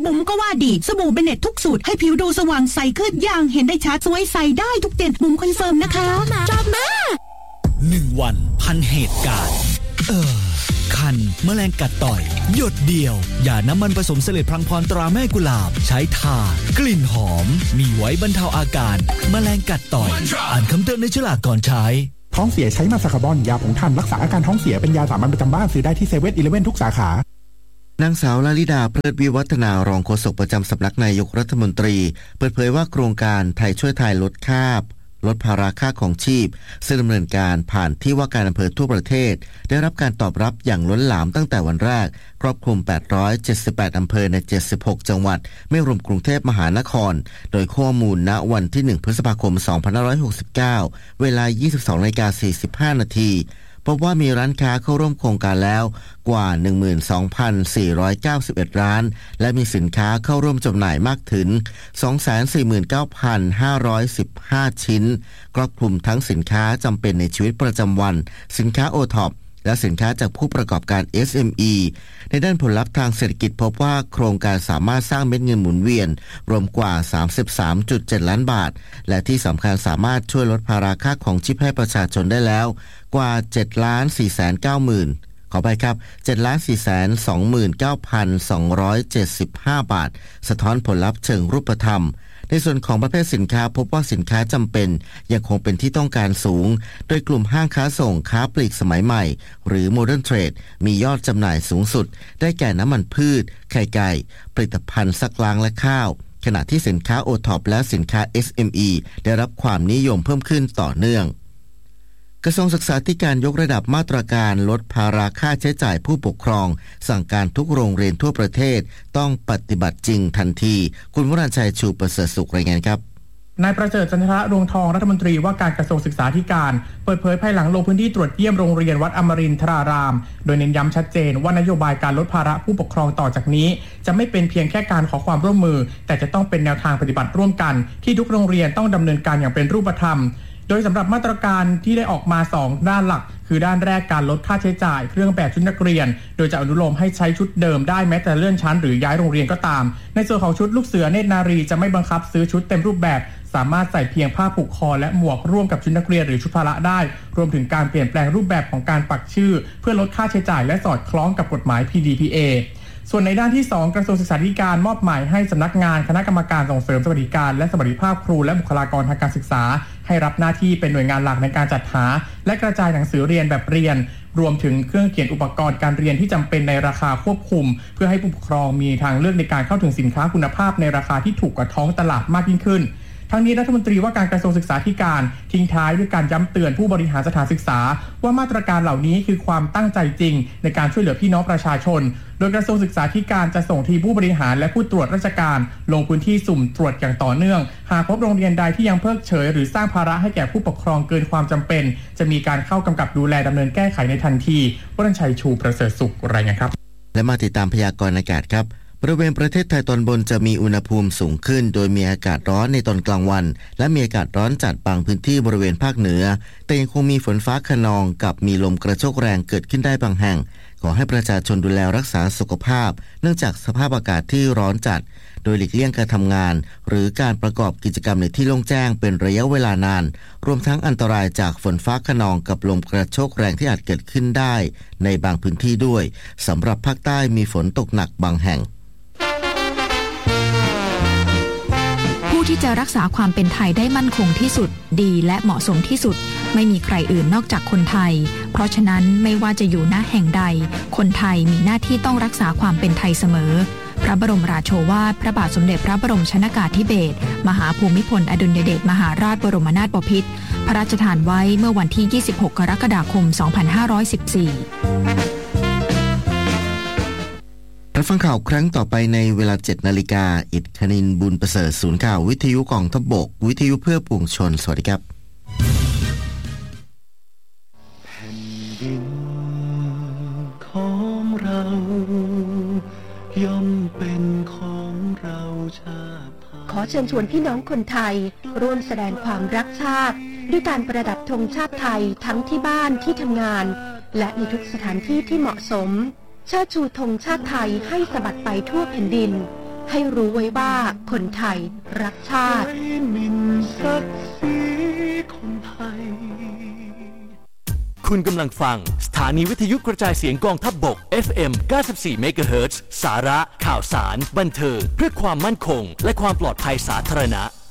บุ๋มก็ว่าดีสบู่เบเนตทุกสูตรให้ผิวดูสว่างใสขึ้นอย่างเห็นได้ชัดสวยใสได้ทุกเดือนบุ๋มคอนเฟิร์มนะคะจอบมา 1 วันพันเหตุการณ์คันแมลงกัดต่อยหยดเดียวยาน้ำมันผสมเสลดพลังพรตราแม่กุหลาบใช้ทากลิ่นหอมมีไว้บรรเทาอาการแมลงกัดต่อยอ่านคำเตือนในฉลากก่อนใช้ท้องเสียใช้มาซาคาบอนยาผงท่านรักษาอาการท้องเสียเป็นยาสามัญประจำบ้านซื้อได้ที่7-11 ทุกสาขานางสาวลลิดาเพลิดวิวัฒนารองโฆษกประจำสำนักนายกรัฐมนตรีเปิดเผยว่าโครงการไทยช่วยไทยลดภาระค่าของชีพซึ่งดำเนินการผ่านที่ว่าการอำเภอทั่วประเทศได้รับการตอบรับอย่างล้นหลามตั้งแต่วันแรกครอบคลุม878อำเภอใน76จังหวัดไม่รวมกรุงเทพมหานครโดยข้อมูลณวันที่1พฤษภาคม2569เวลา 22:45 น.พบว่ามีร้านค้าเข้าร่วมโครงการแล้วกว่า 12,491 ร้านและมีสินค้าเข้าร่วมจำหน่ายมากถึง 249,515 ชิ้นครอบคลุมทั้งสินค้าจำเป็นในชีวิตประจำวันสินค้าโอท็อปและสินค้าจากผู้ประกอบการ SME ในด้านผลลัพธ์ทางเศรษฐกิจพบว่าโครงการสามารถสร้างเม็ดเงินหมุนเวียนรวมกว่า 33.7 ล้านบาทและที่สำคัญสามารถช่วยลดภาระค่าของชีพให้ประชาชนได้แล้วกว่า 7,490,000 ขอไปครับ 7,429,275 บาทสะท้อนผลลัพธ์เชิงรูปธรรมในส่วนของประเภทสินค้าพบว่าสินค้าจำเป็นยังคงเป็นที่ต้องการสูงโดยกลุ่มห้างค้าส่งค้าปลีกสมัยใหม่หรือ Modern Trade มียอดจำหน่ายสูงสุดได้แก่น้ำมันพืชไข่ไก่ผลิตภัณฑ์ซักล้างและข้าวขณะที่สินค้าโอท็อปและสินค้า SME ได้รับความนิยมเพิ่มขึ้นต่อเนื่องกระทรวงศึกษาธิการยกระดับมาตรการลดภาระค่าใช้จ่ายผู้ปกครองสั่งการทุกโรงเรียนทั่วประเทศต้องปฏิบัติจริงทันทีคุณวรัญชัยชูประเสริฐสุขรายงานครับนายประเสริฐจันทระดวงทองรัฐมนตรีว่าการกระทรวงศึกษาธิการเปิดเผยภายหลังลงพื้นที่ตรวจเยี่ยมโรงเรียนวัดอมรินทรารามโดยเน้นย้ำชัดเจนว่านโยบายการลดภาระผู้ปกครองต่อจากนี้จะไม่เป็นเพียงแค่การขอความร่วมมือแต่จะต้องเป็นแนวทางปฏิบัติร่วมกันที่ทุกโรงเรียนต้องดำเนินการอย่างเป็นรูปธรรมโดยสำหรับมาตรการที่ได้ออกมา2ด้านหลักคือด้านแรกการลดค่าใช้จ่ายเครื่องแบบชุดนักเรียนโดยจะอนุโลมให้ใช้ชุดเดิมได้แม้แต่เลื่อนชั้นหรือย้ายโรงเรียนก็ตามในส่วนของชุดลูกเสือเนตรนารีจะไม่บังคับซื้อชุดเต็มรูปแบบสามารถใส่เพียงผ้าผูกคอและหมวกร่วมกับชุดนักเรียนหรือชุดพละได้รวมถึงการเปลี่ยนแปลงรูปแบบของการปักชื่อเพื่อลดค่าใช้จ่ายและสอดคล้องกับกฎหมาย PDPA ส่วนในด้านที่2กระทรวงศึกษาธิการมอบหมายให้สำนักงานคณะกรรมการส่งเสริมสวัสดิการและสวัสดิภาพครูและบุคลากรทางการศึกษาให้รับหน้าที่เป็นหน่วยงานหลักในการจัดหาและกระจายหนังสือเรียนแบบเรียนรวมถึงเครื่องเขียนอุปกรณ์การเรียนที่จำเป็นในราคาควบคุมเพื่อให้ผู้ปกครองมีทางเลือกในการเข้าถึงสินค้าคุณภาพในราคาที่ถูกกว่าท้องตลาดมากยิ่งขึ้นทั้งนี้รัฐมนตรีว่าการกระทรวงศึกษาธิการทิ้งท้ายด้วยการย้ำเตือนผู้บริหารสถานศึกษาว่ามาตรการเหล่านี้คือความตั้งใจจริงในการช่วยเหลือพี่น้องประชาชนโดยกระทรวงศึกษาธิการจะส่งทีมผู้บริหารและผู้ตรวจราชการลงพื้นที่สุ่มตรวจอย่างต่อเนื่องหากพบโรงเรียนใดที่ยังเพิกเฉยหรือสร้างภาระให้แก่ผู้ปกครองเกินความจำเป็นจะมีการเข้ากำกับดูแลดำเนินแก้ไขในทันทีวรัญชัยชูประเสริฐสุขรายงานครับและมาติดตามพยากรณ์อากาศครับบริเวณประเทศไทยตอนบนจะมีอุณหภูมิสูงขึ้นโดยมีอากาศร้อนในตอนกลางวันและมีอากาศร้อนจัดบางพื้นที่บริเวณภาคเหนือแต่ยังคงมีฝนฟ้าคะนองกับมีลมกระโชกแรงเกิดขึ้นได้บางแห่งขอให้ประชาชนดูแลรักษาสุขภาพเนื่องจากสภาพอากาศที่ร้อนจัดโดยหลีกเลี่ยงการทำงานหรือการประกอบกิจกรรมในที่โล่งแจ้งเป็นระยะเวลานานรวมทั้งอันตรายจากฝนฟ้าคะนองกับลมกระโชกแรงที่อาจเกิดขึ้นได้ในบางพื้นที่ด้วยสำหรับภาคใต้มีฝนตกหนักบางแห่งที่จะรักษาความเป็นไทยได้มั่นคงที่สุดดีและเหมาะสมที่สุดไม่มีใครอื่นนอกจากคนไทยเพราะฉะนั้นไม่ว่าจะอยู่ณแห่งใดคนไทยมีหน้าที่ต้องรักษาความเป็นไทยเสมอพระบรมราโชวาทพระบาทสมเด็จพระบรมชนกาธิเบศรมหาภูมิพลอดุลยเดชมหาราชบรมนาถบพิตรพระราชทานไว้เมื่อวันที่26กรกฎาคม2514 รับฟังข่าวครั้งต่อไปในเวลา 7 นาฬิกาอิฐคณินบุญประเสริฐศูนย์ข่าววิทยุกองทัพบกวิทยุเพื่อปวงชนสวัสดีครับแผ่นดินของเราย่อมเป็นของเราชาติขอเชิญชวนพี่น้องคนไทยร่วมแสดงความรักชาติด้วยการประดับธงชาติไทยทั้งที่บ้านที่ทำงานและในทุกสถานที่ที่เหมาะสมเชิดชูธงชาติไทยให้สะบัดไปทั่วแผ่นดินให้รู้ไว้ว่าคนไทยรักชาติคุณกำลังฟังสถานีวิทยุกระจายเสียงกองทัพบก FM 94 เมกะเฮิรตซ์สาระข่าวสารบันเทิงเพื่อความมั่นคงและความปลอดภัยสาธารณะ